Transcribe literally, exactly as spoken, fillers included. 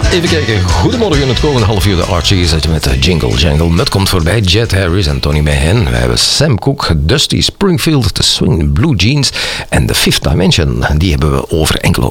Even kijken. Goedemorgen, het komende half uur de Archies met de Jingle Jangle. Met komt voorbij Jet Harris en Tony Mahan. We hebben Sam Cooke, Dusty Springfield, The Swing Blue Jeans en The Fifth Dimension. Die hebben we over enkele